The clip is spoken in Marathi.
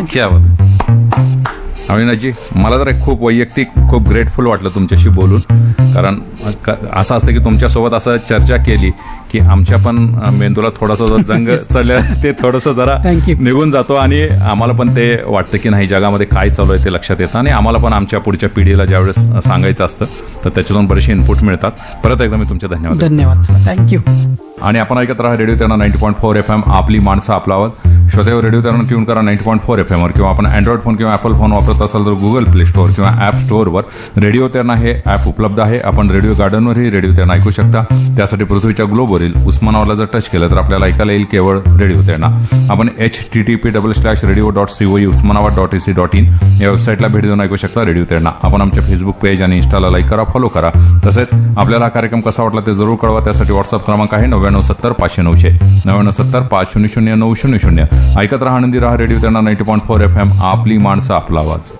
क्या बात. अविनाशजी, मला तर खूप वैयक्तिक खूप ग्रेटफुल वाटलं तुमच्याशी बोलून. कारण असं असतं की तुमच्यासोबत असं चर्चा केली की आमच्या पण मेंदूला थोडासा जो जंग चढलं ते थोडंसं जरा निघून जातो आणि आम्हाला पण ते वाटतं की नाही जगामध्ये काय चालू आहे ते लक्षात येतं आणि आम्हाला पण आमच्या पुढच्या पिढीला ज्यावेळेस सांगायचं असतं तर त्याच्यातून बरेचसे इनपुट मिळतात. परत एकदा मी तुमचे धन्यवाद. थँक्यू. आणि आपण ऐकत राहा रेडिओ तेरणा 90.4 FM, आपली माणसं आपला आवाज. श्रोतेवर रेडिओ तेरणा ट्यून करा 90.4 FM वर, किंवा आपण अँड्रॉइड फोन किंवा ॲपल फोन वापरत असाल तर गुगल प्ले स्टोअर किंवा ॲप स्टोअरवर रेडिओ तेरणा हे ॲप उपलब्ध आहे. आपण रेडिओ गार्डनवरही रेडिओ तेरणा ऐकू शकता. त्यासाठी पृथ्वीच्या ग्लोबवरील उस्मानाबादला जर टच केलं तर आपल्याला ऐकायला येईल केवळ रेडिओ तेरणा. आपण http://radio.coe usmanabad.ac.in या वेबसाईटला भेट देऊन ऐकू शकता रेडिओ तेरणा. आपण आमच्या फेसबुक पेज आणि इंस्टाला लाईक करा, फॉलो करा. तसेच आपल्याला हा कार्यक्रम कसा वाटला ते जरूर कळवा. त्यासाठी व्हॉट्सअप क्रमांक आहे 9970 500 900 9970 500 900. ऐकत रहा, आनंदी रहा. रेडिओ तेरणा 90.4 FM, आपली माणसं आपला आवाज.